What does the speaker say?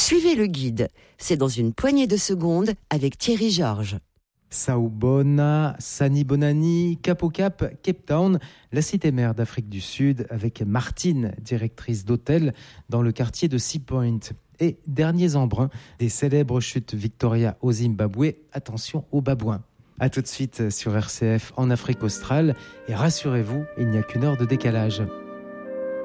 Suivez le guide. C'est dans une poignée de secondes avec Thierry Georges. Saubona, Sani Bonani, Cap au Cap, Cape Town, la cité mère d'Afrique du Sud, avec Martine, directrice d'hôtel dans le quartier de Sea Point. Et derniers embruns des célèbres chutes Victoria au Zimbabwe. Attention aux babouins. A tout de suite sur RCF en Afrique australe. Et rassurez-vous, il n'y a qu'une heure de décalage.